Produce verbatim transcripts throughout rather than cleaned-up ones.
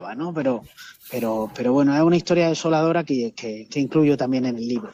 ¿no? Pero, pero, pero bueno, es una historia desoladora que, que, que incluyo también en el libro.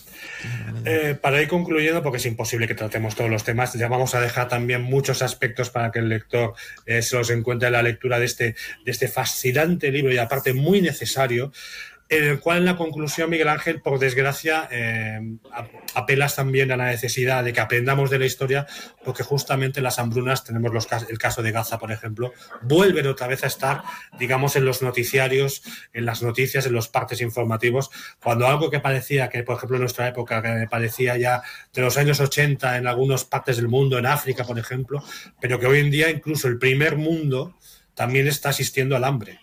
Eh, para ir concluyendo, porque es imposible que tratemos todos los temas, ya vamos a dejar también muchos aspectos para que el lector eh, se los encuentre en la lectura de este, de este fascinante libro y aparte muy necesario, en el cual en la conclusión, Miguel Ángel, por desgracia, eh, apelas también a la necesidad de que aprendamos de la historia, porque justamente las hambrunas, tenemos los, el caso de Gaza, por ejemplo, vuelven otra vez a estar, digamos, en los noticiarios, en las noticias, en los partes informativos, cuando algo que parecía que, por ejemplo, en nuestra época, que parecía ya de los años ochenta en algunas partes del mundo, en África, por ejemplo, pero que hoy en día incluso el primer mundo también está asistiendo al hambre.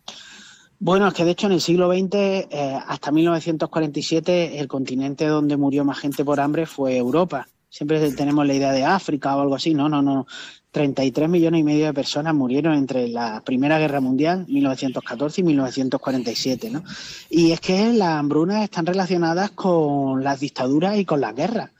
Bueno, es que de hecho en el siglo veinte, eh, hasta mil novecientos cuarenta y siete, el continente donde murió más gente por hambre fue Europa. Siempre tenemos la idea de África o algo así. No, no, no. treinta y tres millones y medio de personas murieron entre la Primera Guerra Mundial, mil novecientos catorce y mil novecientos cuarenta y siete, ¿no? Y es que las hambrunas están relacionadas con las dictaduras y con las guerras.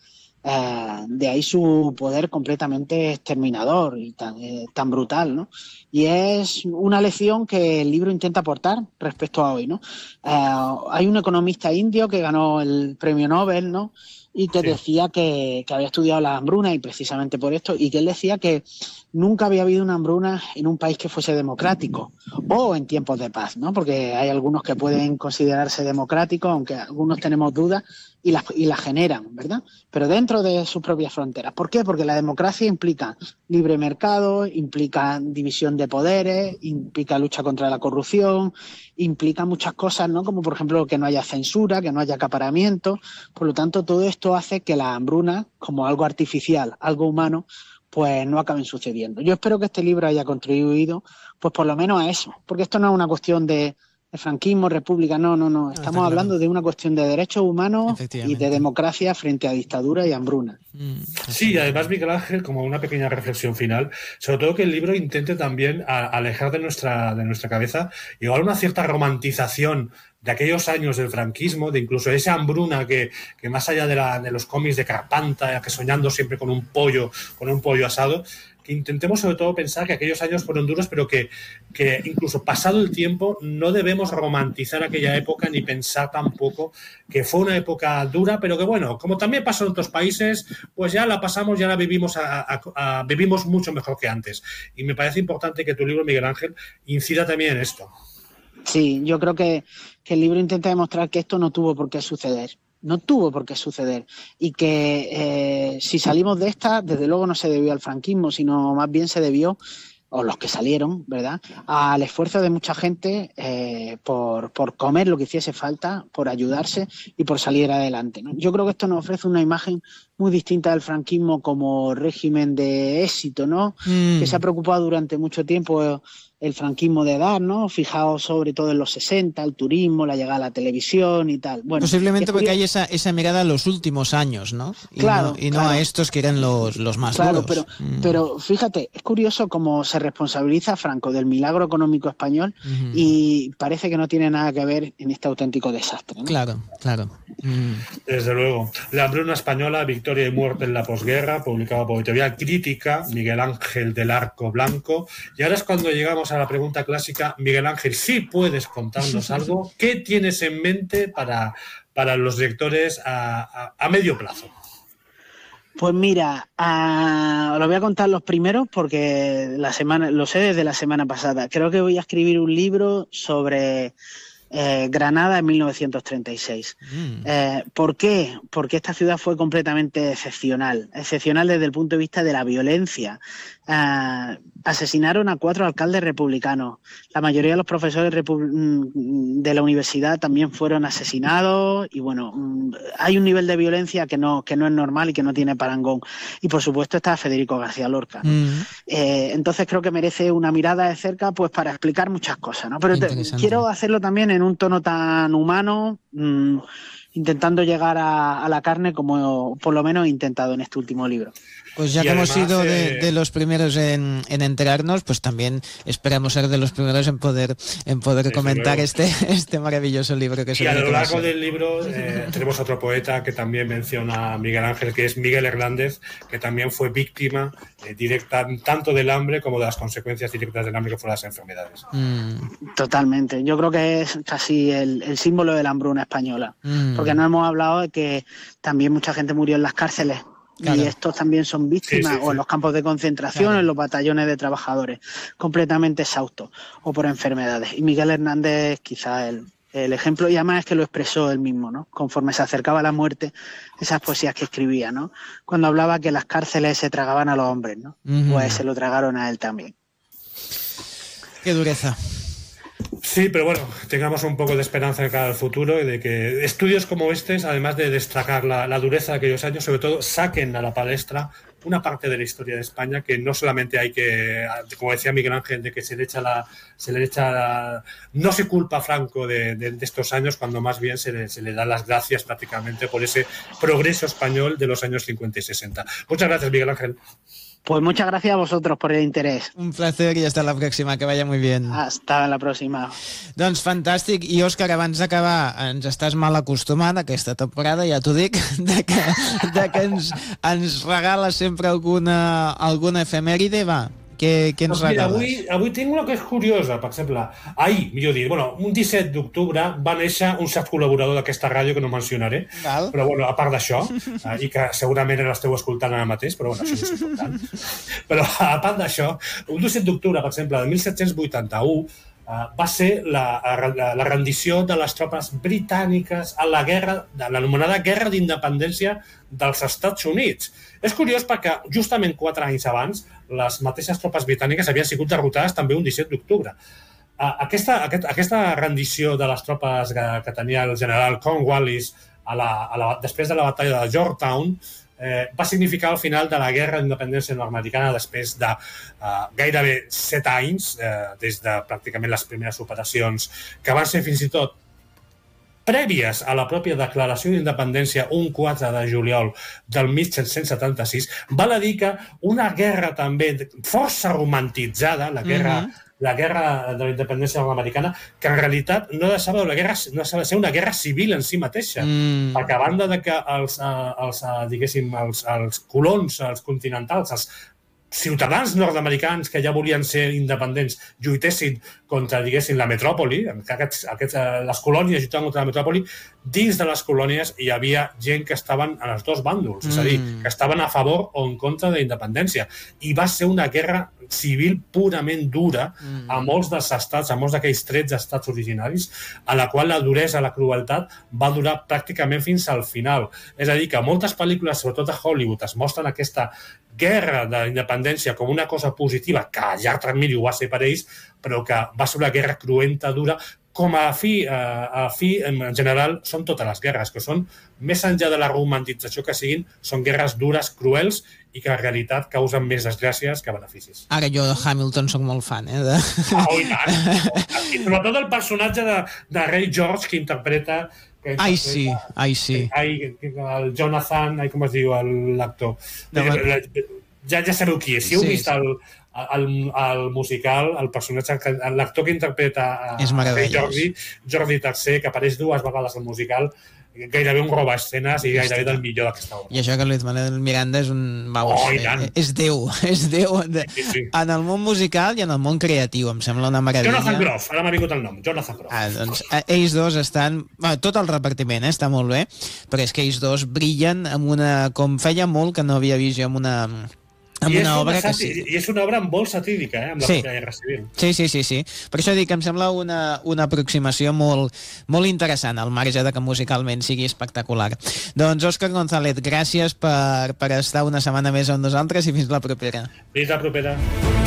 Eh, de ahí su poder completamente exterminador y tan, eh, tan brutal, ¿no? Y es una lección que el libro intenta aportar respecto a hoy, ¿no? Eh, hay un economista indio que ganó el premio Nobel, ¿no? Y que sí. decía que, que había estudiado las hambrunas y precisamente por esto, y que él decía que nunca había habido una hambruna en un país que fuese democrático o en tiempos de paz, ¿no? Porque hay algunos que pueden considerarse democráticos, aunque algunos tenemos dudas, y las, y las generan, ¿verdad? Pero dentro de sus propias fronteras. ¿Por qué? Porque la democracia implica libre mercado, implica división de poderes, implica lucha contra la corrupción, implica muchas cosas, ¿no? Como por ejemplo que no haya censura, que no haya acaparamiento. Por lo tanto, todo esto hace que las hambrunas, como algo artificial, algo humano, pues no acaben sucediendo. Yo espero que este libro haya contribuido, pues por lo menos a eso, porque esto no es una cuestión de, de franquismo, república, no, no, no. Estamos no, hablando claro. de una cuestión de derechos humanos y de democracia frente a dictadura y hambruna. Sí, y además, Miguel Ángel, como una pequeña reflexión final, sobre todo que el libro intente también a, alejar de nuestra, de nuestra cabeza igual una cierta romantización de aquellos años del franquismo, de incluso esa hambruna que, que más allá de, la, de los cómics de Carpanta, que soñando siempre con un pollo, con un pollo asado, que intentemos sobre todo pensar que aquellos años fueron duros, pero que, que incluso pasado el tiempo no debemos romantizar aquella época ni pensar tampoco que fue una época dura, pero que bueno, como también pasó en otros países, pues ya la pasamos, ya la vivimos, a, a, a, vivimos mucho mejor que antes. Y me parece importante que tu libro, Miguel Ángel, incida también en esto. Sí, yo creo que, que el libro intenta demostrar que esto no tuvo por qué suceder. No tuvo por qué suceder. Y que eh, si salimos de esta, desde luego no se debió al franquismo, sino más bien se debió, o los que salieron, ¿verdad?, al esfuerzo de mucha gente eh, por, por comer lo que hiciese falta, por ayudarse y por salir adelante, ¿no? Yo creo que esto nos ofrece una imagen muy distinta del franquismo como régimen de éxito, ¿no? Mm. Que se ha preocupado durante mucho tiempo el franquismo de dar, ¿no? Fijaos sobre todo en los sesenta, el turismo, la llegada a la televisión y tal. Bueno, posiblemente porque hay esa, esa mirada a los últimos años, ¿no? Y claro, no, y no claro. a estos que eran los, los más claro, duros. Pero, mm. pero fíjate, es curioso cómo se responsabiliza a Franco del milagro económico español uh-huh. y parece que no tiene nada que ver en este auténtico desastre, ¿no? Claro, claro. Mm. Desde luego. La hambruna española, Victoria y muerte en la posguerra, publicado por Editorial Crítica, Miguel Ángel del Arco Blanco. Y ahora es cuando llegamos a la pregunta clásica. Miguel Ángel, ¿sí puedes contarnos algo? ¿Qué tienes en mente para, para los lectores a, a, a medio plazo? Pues mira, uh, os lo voy a contar los primeros porque la semana, lo sé desde la semana pasada. Creo que voy a escribir un libro sobre eh, Granada en mil novecientos treinta y seis. Mm. Eh, ¿Por qué? Porque esta ciudad fue completamente excepcional. Excepcional desde el punto de vista de la violencia. Uh, asesinaron a cuatro alcaldes republicanos. La mayoría de los profesores repu- de la universidad también fueron asesinados y bueno, hay un nivel de violencia que no, que no es normal y que no tiene parangón. Y por supuesto está Federico García Lorca, ¿no? Mm. Eh, entonces creo que merece una mirada de cerca pues para explicar muchas cosas, ¿no? Pero te, quiero hacerlo también en un tono tan humano, mmm, intentando llegar a, a la carne, como por lo menos he intentado en este último libro. Pues ya y que además, hemos sido de, eh... de los primeros en, en enterarnos, pues también esperamos ser de los primeros en poder en poder comentar este, este maravilloso libro que es Y a lo largo del libro eh, tenemos otro poeta que también menciona a Miguel Ángel, que es Miguel Hernández, que también fue víctima eh, directa tanto del hambre como de las consecuencias directas del hambre, que fueron las enfermedades. Mm. Totalmente. Yo creo que es casi el, el símbolo de la hambruna española, mm. porque no hemos hablado de que también mucha gente murió en las cárceles. Claro. Y estos también son víctimas, sí, sí, sí. o en los campos de concentración, claro. en los batallones de trabajadores, completamente exhaustos, o por enfermedades. Y Miguel Hernández es quizá el, el ejemplo, y además es que lo expresó él mismo, ¿no? Conforme se acercaba a la muerte, esas poesías que escribía, ¿no? Cuando hablaba que las cárceles se tragaban a los hombres, ¿no? Uh-huh. Pues se lo tragaron a él también. Qué dureza. Sí, pero bueno, tengamos un poco de esperanza de cara al futuro y de que estudios como estos, además de destacar la, la dureza de aquellos años, sobre todo saquen a la palestra una parte de la historia de España que no solamente hay que, como decía Miguel Ángel, de que se le echa la, se le echa la, no se culpa a Franco de, de, de estos años, cuando más bien se le, se le da las gracias prácticamente por ese progreso español de los años cincuenta y sesenta. Muchas gracias, Miguel Ángel. Pues muchas gracias a vosotros por el interés. Un placer i hasta la pròxima, que vaya muy bien. Hasta la pròxima. Doncs fantàstic. I Òscar, abans d'acabar, ens estàs mal acostumant aquesta temporada, ja t'ho dic, de que, de que ens, ens regales sempre alguna, alguna efemèride, va. Què, què ens doncs mira, regales? avui, avui tinc una que és curiosa, per exemple, ahir, millor dir, bueno, un disset d'octubre va néixer un cert col·laborador d'aquesta ràdio que no mencionaré, Val. Però bueno, a part d'això, eh, i que segurament l'esteu escoltant ara mateix, però bueno, això no és important. Però a part d'això, un disset d'octubre, per exemple, de mil set-cents vuitanta-u, Uh, va ser la, la, la rendició de les tropes britàniques a la guerra, de l'anomenada Guerra d'Independència dels Estats Units. És curiós perquè justament quatre anys abans les mateixes tropes britàniques havien sigut derrotades també un disset d'octubre. Uh, aquesta, aquest, aquesta rendició de les tropes que, que tenia el general Cornwallis a la, a la, després de la batalla de Yorktown Eh, va significar el final de la guerra d'independència nord-americana després de eh, gairebé set anys, eh, des de pràcticament les primeres operacions, que van ser fins i tot prèvies a la pròpia declaració d'independència un quatre de juliol del mil set-cents setanta-sis. Val a dir que una guerra també força romantitzada, la guerra... Mm-hmm. la guerra de la independència nord-americana, que en realitat no deixava, la guerra, no deixava de ser una guerra civil en si mateixa. Mm. Perquè a banda de que els, els, diguéssim, els, els colons, els continentals, els ciutadans nord-americans que ja volien ser independents lluitessin contra, diguéssim, la metròpoli, aquests, aquests, les colònies lluitaven contra la metròpoli, dins de les colònies hi havia gent que estaven en els dos bàndols, mm. és a dir, que estaven a favor o en contra de la independència. I va ser una guerra civil purament dura mm. a molts dels estats, a molts d'aquells tretze estats originaris, a la qual la duresa, la crueltat va durar pràcticament fins al final. És a dir, que moltes pel·lícules, sobretot a Hollywood, es mostren aquesta guerra de la independència com una cosa positiva, que a llarg termini ho va ser per ells, però que va ser una guerra cruenta, dura, com a fi, a fi, en general, són totes les guerres, que són, més enllà de la romantització que siguin, són guerres dures, cruels, i que en realitat causen més desgràcies que beneficis. Ara jo de Hamilton soc molt fan, eh? De... Ah, oh, i tant! I sobretot el personatge de, de Ray George, que interpreta... Que ai, sí, ai, sí. Ai, el Jonathan, ai, com es diu l'actor? No, ja, ja sabeu qui és. Si heu sí, vist el, el, el musical, el personatge, l'actor que interpreta a Jordi, Jordi tercer, que apareix dues vegades al musical, gairebé un roba escenes i gairebé del millor d'aquesta obra. I això que Luis-Manuel Miranda és un... Vamos, oh, i tant. És Déu, és Déu de... sí, sí. En el món musical i en el món creatiu, em sembla una meravella. Jonathan Groff, ara m'ha vingut el nom, Jonathan Groff. Ah, doncs ells dos estan... Bueno, tot el repartiment eh, està molt bé, però és que ells dos brillen amb una... Com feia molt que no havia vist jo amb una... Amb I, una és obra una que sati... sí. I és una obra molt satírica, eh, amb la sí. pròpia guerra civil. Sí, sí, sí, sí. Per això dic que em sembla una, una aproximació molt, molt interessant, al marge de que musicalment sigui espectacular. Doncs, Òscar González, gràcies per, per estar una setmana més amb nosaltres i fins la propera. Fins la propera.